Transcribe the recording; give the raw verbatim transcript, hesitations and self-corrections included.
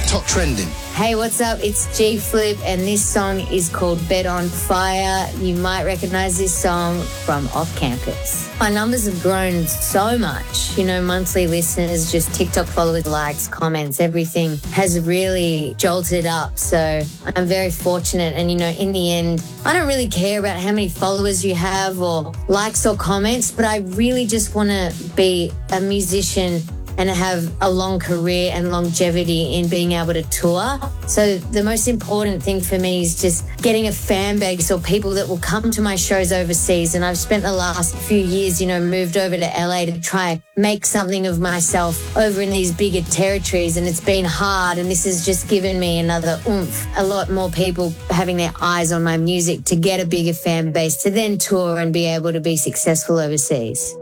Top Trending. Hey, what's up? It's G Flip, and this song is called Bed on Fire. You might recognize this song from Off Campus. My numbers have grown so much. You know, monthly listeners, just TikTok followers, likes, comments, everything has really jolted up. So I'm very fortunate. And, you know, in the end, I don't really care about how many followers you have or likes or comments, but I really just want to be a musician and have a long career and longevity in being able to tour. So the most important thing for me is just getting a fan base or people that will come to my shows overseas. And I've spent the last few years, you know, moved over to L A to try make something of myself over in these bigger territories. And it's been hard. And this has just given me another oomph. A lot more people having their eyes on my music to get a bigger fan base to then tour and be able to be successful overseas.